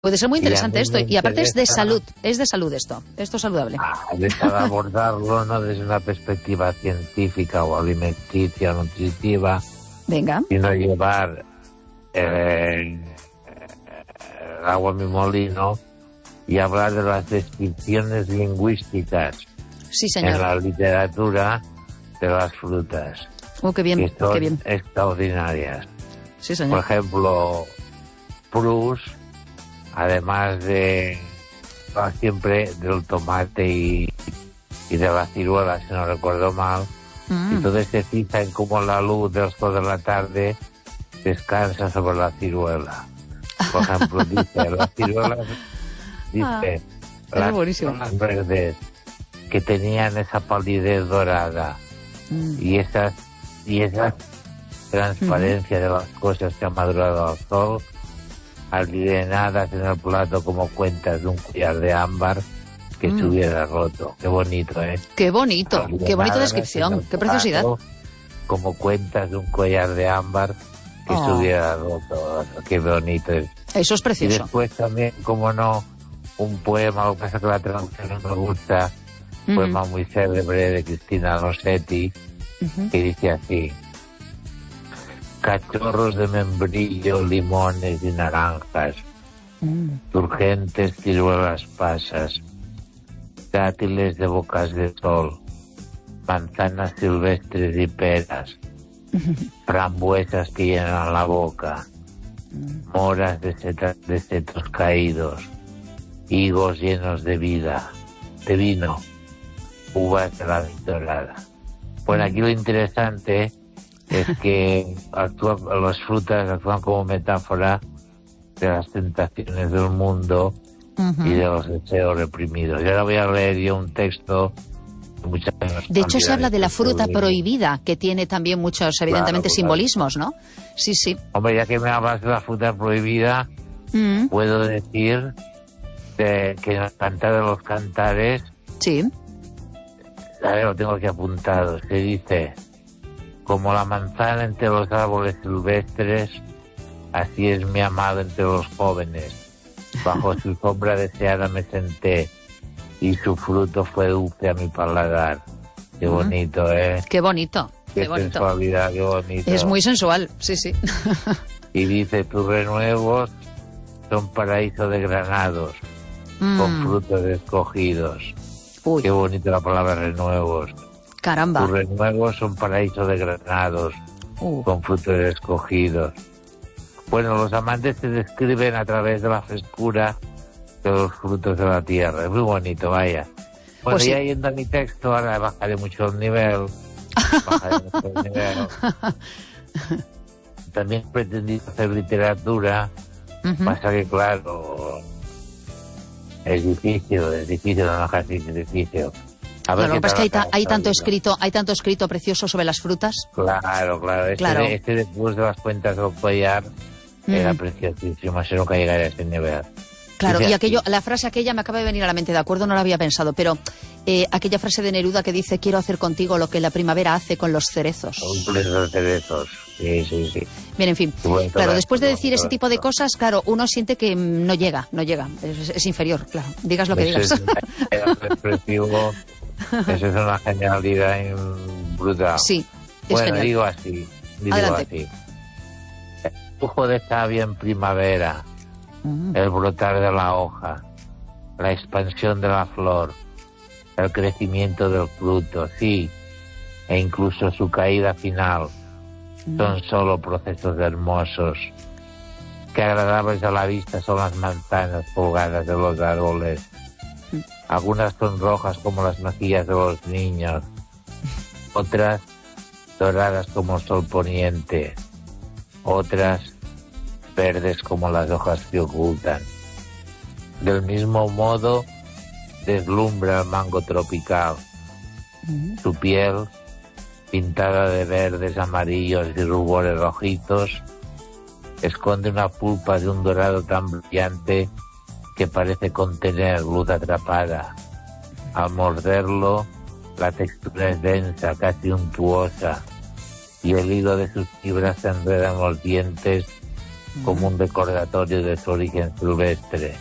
Puede ser muy interesante esto. Y aparte es de salud esto. Esto es saludable. Para abordarlo no desde una perspectiva científica o alimenticia, nutritiva. Venga. Sino llevar el agua a mi molino y hablar de las descripciones lingüísticas sí, señor. en la literatura de las frutas. Qué bien, que son qué bien. extraordinarias. Sí, señor. Por ejemplo, Proust, además de siempre del tomate y de la ciruela, si no recuerdo mal, y todo se cita en cómo la luz del sol de la tarde descansa sobre la ciruela. Por ejemplo, dice, las ciruelas, dice, las ciruelas verdes que tenían esa palidez dorada y esa transparencia de las cosas que han madurado al sol, alineadas en el plato como cuentas de un collar de ámbar que se hubiera roto. Qué bonito, ¿eh? Qué bonito, qué bonita descripción, qué preciosidad. Como cuentas de un collar de ámbar que se hubiera roto. Qué bonito es. Eso es precioso. Y después también, como no, un poema, lo que pasa es que la traducción no me gusta, un poema muy célebre de Cristina Rossetti, que dice así: cachorros de membrillo, limones y naranjas, turgentes ciruelas pasas, dátiles de bocas de sol, manzanas silvestres y peras, frambuesas que llenan la boca, moras de setos caídos, higos llenos de vida, de vino, uvas de la dorada. Bueno, aquí lo interesante es que las frutas actúan como metáfora de las tentaciones del mundo y de los deseos reprimidos. Y ahora voy a leer yo un texto. De hecho, se habla de la fruta prohibida, que tiene también muchos, evidentemente, simbolismos, ¿no? Sí, sí. Hombre, ya que me hablas de la fruta prohibida, puedo decir que en el Cantar de los Cantares, sí, a ver, lo tengo aquí apuntado, se dice: como la manzana entre los árboles silvestres, así es mi amado entre los jóvenes. Bajo su sombra deseada me senté, y su fruto fue dulce a mi paladar. Qué bonito, ¿eh? Qué bonito, qué bonito. Sensualidad, qué bonito. Es muy sensual, sí, sí. Y dice: tus renuevos son paraíso de granados, con frutos escogidos. Uy. Qué bonita la palabra renuevos. Caramba. Tus renuevos son paraíso de granados, con frutos escogidos. Bueno, los amantes se describen a través de la frescura de los frutos de la tierra. Es muy bonito, vaya. Bueno, pues sí. Ya yendo a mi texto, ahora bajaré mucho el nivel. También pretendí hacer literatura, pasa que, claro, es difícil, no dejar de ser difícil. Claro, lo que pasa es que hay tanto escrito precioso sobre las frutas. Claro. Este después de las cuentas del collar era preciosísimo, se nunca llegaría a ese nivel. Claro, y la frase aquella me acaba de venir a la mente, de acuerdo, no la había pensado, pero aquella frase de Neruda que dice: quiero hacer contigo lo que la primavera hace con los cerezos. Con los cerezos, sí. Bien, en fin, claro, después de decir ese tipo de cosas, claro, uno siente que no llega, es inferior, claro, digas lo que digas. Es expresivo, eso es una genialidad brutal. Sí, es bueno, genial. digo así. Adelante. El flujo de savia en primavera, el brotar de la hoja, la expansión de la flor, el crecimiento del fruto, sí, e incluso su caída final, son solo procesos hermosos. Qué agradables a la vista son las manzanas colgadas de los árboles. Algunas son rojas como las mejillas de los niños, otras doradas como el sol poniente, otras verdes como las hojas que ocultan. Del mismo modo deslumbra el mango tropical. Su piel, pintada de verdes, amarillos y rubores rojizos, esconde una pulpa de un dorado tan brillante que parece contener luz atrapada. Al morderlo, la textura es densa, casi untuosa, y el hilo de sus fibras se enreda en los dientes como un recordatorio de su origen silvestre.